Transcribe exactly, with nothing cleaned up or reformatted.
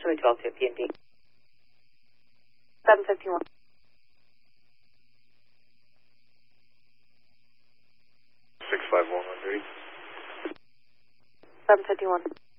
approximately twelve fifty indeed. seven fifty-one. six five one one three. seven fifty-one.